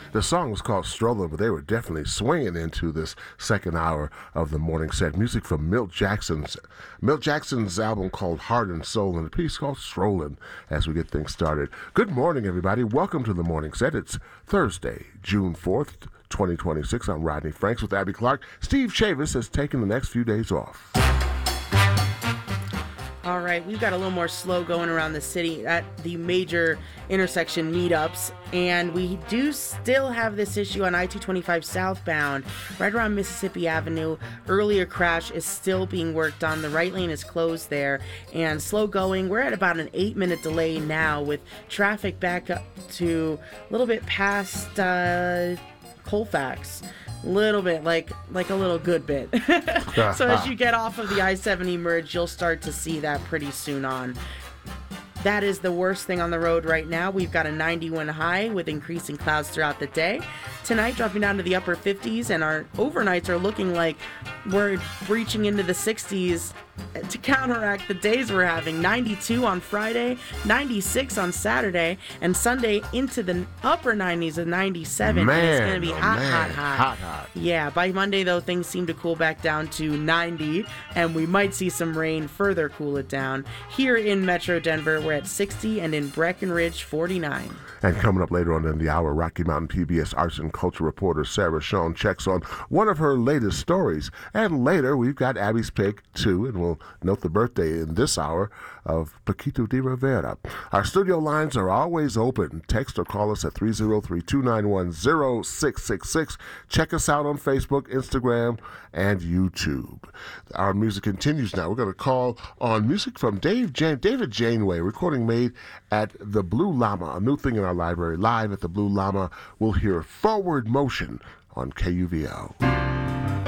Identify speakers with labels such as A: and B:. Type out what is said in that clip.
A: The song was called Strolling, but they were definitely swinging into this second hour of the morning set. Music from Milt Jackson's album called Heart and Soul, and a piece called Strolling as we get things started. Good morning, everybody. Welcome to the morning set. It's Thursday, June 4th, 2026. I'm Rodney Franks with Abby Clark. Steve Chavis has taken the next few days off.
B: All right, we've got a little more slow going around the city at the major intersection meetups, and we do still have this issue on I-225 southbound, right around Mississippi Avenue. Earlier crash is still being worked on. The right lane is closed there, and slow going. We're at about an 8-minute delay now with traffic back up to a little bit past Colfax. Little bit, like a little good bit. So as you get off of the I-70 merge, you'll start to see that pretty soon on. That is the worst thing on the road right now. We've got a 91 high with increasing clouds throughout the day. Tonight, dropping down to the upper 50s, and our overnights are looking like we're breaching into the 60s to counteract the days we're having. 92 on Friday, 96 on Saturday, and Sunday into the upper 90s and 97.
A: Man,
B: and it's going to be hot.
A: Hot.
B: Yeah, by Monday, though, things seem to cool back down to 90, and we might see some rain further cool it down. Here in Metro Denver, we're at 60, and in Breckenridge, 49.
A: And coming up later on in the hour, Rocky Mountain PBS arts and culture reporter Sarah Shawn checks on one of her latest stories. And later, we've got Abby's pick, too, and we'll note the birthday in this hour of Paquito de Rivera. Our studio lines are always open. Text or call us at 303-291-0666. Check us out on Facebook, Instagram, and YouTube. Our music continues now. We're going to call on music from David Janeway, recording made at the Blue Llama, a new thing in our library. Live at the Blue Llama, we'll hear Forward Motion on KUVO.